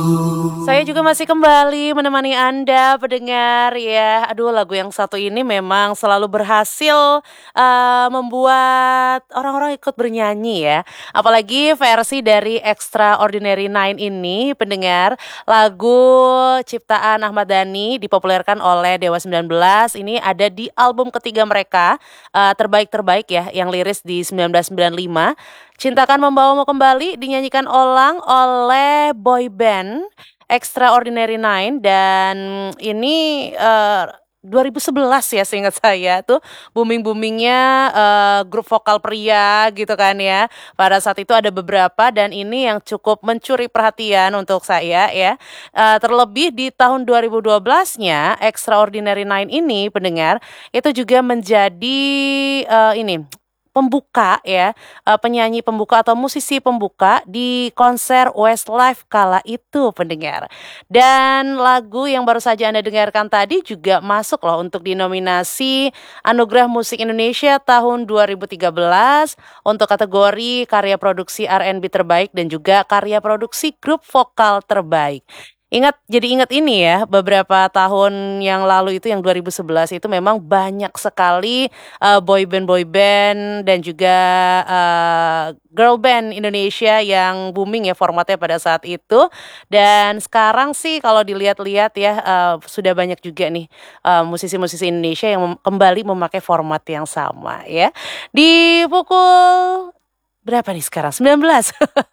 Saya juga masih kembali menemani Anda pendengar ya. Aduh, lagu yang satu ini memang selalu berhasil, membuat orang-orang ikut bernyanyi ya. Apalagi versi dari Extraordinary Nine ini pendengar, lagu ciptaan Ahmad Dhani dipopulerkan oleh Dewa 19 ini ada di album ketiga mereka, Terbaik-Terbaik ya, yang liris di 1995. Cintakan Membawamu Kembali dinyanyikan ulang oleh boy band Extraordinary Nine dan ini, 2011 ya seingat saya tuh booming-boomingnya, grup vokal pria gitu kan ya. Pada saat itu ada beberapa dan ini yang cukup mencuri perhatian untuk saya ya. Terlebih di tahun 2012-nya Extraordinary Nine ini pendengar, itu juga menjadi, ini pembuka ya, penyanyi pembuka atau musisi pembuka di konser Westlife kala itu pendengar. Dan lagu yang baru saja Anda dengarkan tadi juga masuk loh untuk dinominasi Anugerah Musik Indonesia tahun 2013 untuk kategori karya produksi R&B terbaik dan juga karya produksi grup vokal terbaik. Jadi ingat ini ya, beberapa tahun yang lalu itu yang 2011 itu memang banyak sekali boy band dan juga girl band Indonesia yang booming ya formatnya pada saat itu. Dan sekarang sih kalau dilihat-lihat ya sudah banyak juga nih musisi-musisi Indonesia yang kembali memakai format yang sama ya. Di pukul berapa nih sekarang? 19.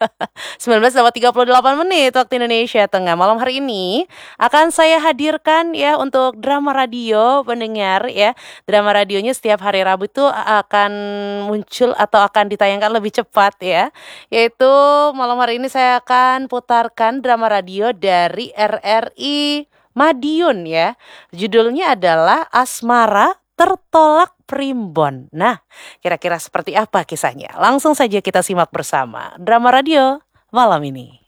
19:38 waktu Indonesia Tengah. Malam hari ini akan saya hadirkan ya untuk drama radio pendengar ya. Drama radionya setiap hari Rabu itu akan muncul atau akan ditayangkan lebih cepat ya. Yaitu malam hari ini saya akan putarkan drama radio dari RRI Madiun ya. Judulnya adalah Asmara Tertolak Primbon. Nah, kira-kira seperti apa kisahnya? Langsung saja kita simak bersama drama radio malam ini.